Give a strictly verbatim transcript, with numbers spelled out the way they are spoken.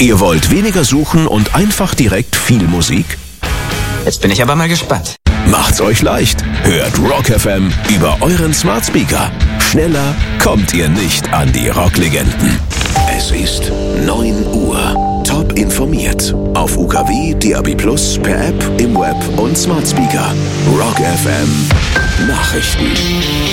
Ihr wollt weniger suchen und einfach direkt viel Musik? Jetzt bin ich aber mal gespannt. Macht's euch leicht. Hört Rock F M über euren Smart Speaker. Schneller kommt ihr nicht an die Rocklegenden. Es ist neun Uhr. Top informiert. Auf U K W, D A B plus, per App, im Web und Smart Speaker. Rock F M Nachrichten.